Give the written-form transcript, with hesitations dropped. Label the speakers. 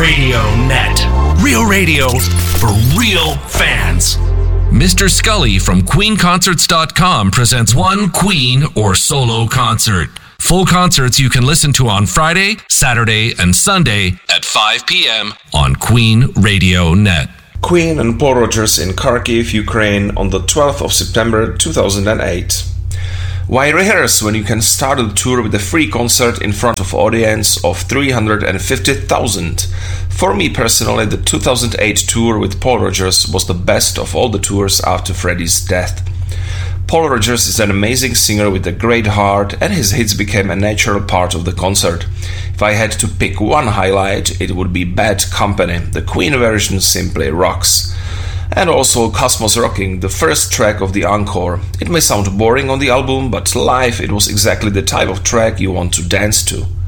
Speaker 1: Radio Net. Real radio for real fans. Mr. Scully from QueenConcerts.com presents one Queen or solo concert. Full concerts you can listen to on Friday, Saturday, and Sunday at 5 p.m. on Queen Radio Net.
Speaker 2: Queen and Paul Rodgers in Kharkiv, Ukraine on the 12th of September 2008. Why rehearse when you can start the tour with a free concert in front of an audience of 350,000? For me personally, the 2008 tour with Paul Rodgers was the best of all the tours after Freddie's death. Paul Rodgers is an amazing singer with a great heart, and his hits became a natural part of the concert. If I had to pick one highlight, it would be Bad Company. The Queen version simply rocks. And also Cosmos Rocking, the first track of the encore. It may sound boring on the album, but live it was exactly the type of track you want to dance to.